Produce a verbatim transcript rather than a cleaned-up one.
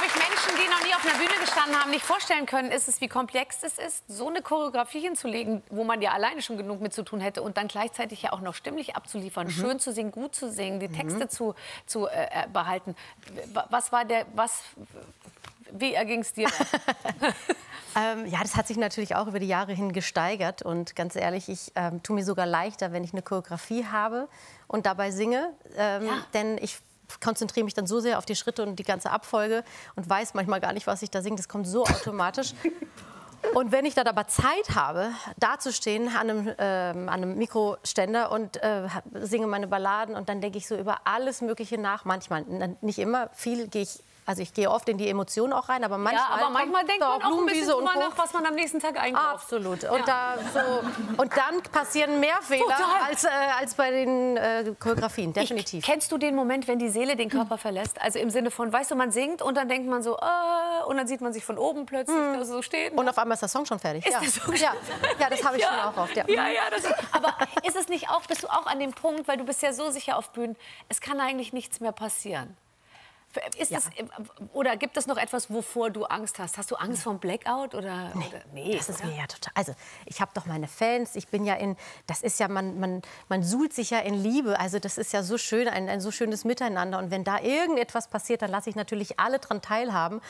sich Menschen, die noch nie auf einer Bühne gestanden haben, nicht vorstellen können, ist es, wie komplex es ist, so eine Choreografie hinzulegen, wo man ja alleine schon genug mit zu tun hätte und dann gleichzeitig ja auch noch stimmlich abzuliefern, mhm. schön zu singen, gut zu singen, die Texte mhm. zu, zu äh, behalten. Was war der, was, wie erging es dir? ähm, ja, das hat sich natürlich auch über die Jahre hin gesteigert und ganz ehrlich, ich ähm, tue mir sogar leichter, wenn ich eine Choreografie habe und dabei singe, ähm, ja. denn ich konzentriere mich dann so sehr auf die Schritte und die ganze Abfolge und weiß manchmal gar nicht, was ich da singe. Das kommt so automatisch. Und wenn ich dann aber Zeit habe, dazustehen an einem, ähm, an einem Mikroständer und äh, singe meine Balladen und dann denke ich so über alles Mögliche nach. Manchmal, nicht immer, viel gehe ich. Also ich gehe oft in die Emotionen auch rein, aber manchmal, ja, aber manchmal denkt man auch ein bisschen drüber nach, was man am nächsten Tag einkauft. Absolut. Und, ja. da so, und dann passieren mehr Fehler als, äh, als bei den äh, Choreografien, definitiv. Ich, kennst du den Moment, wenn die Seele den Körper verlässt? Also im Sinne von, weißt du, man singt und dann denkt man so, äh, und dann sieht man sich von oben plötzlich hm. so stehen. Und auf einmal ist der Song schon fertig. Ist ja. der Song ja. ja, das habe ich ja. schon auch oft. Ja, ja, ja das ist, aber ist es nicht auch, bist du auch an dem Punkt, weil du bist ja so sicher auf Bühnen, es kann eigentlich nichts mehr passieren? Ist ja. das, oder gibt es noch etwas, wovor du Angst hast? Hast du Angst vor einem Blackout? Oder, nee, oder? nee, das ist oder? mir ja total... Also, ich habe doch meine Fans, ich bin ja in... Das ist ja, man, man, man suhlt sich ja in Liebe. Also, das ist ja so schön, ein, ein so schönes Miteinander. Und wenn da irgendetwas passiert, dann lasse ich natürlich alle dran teilhaben.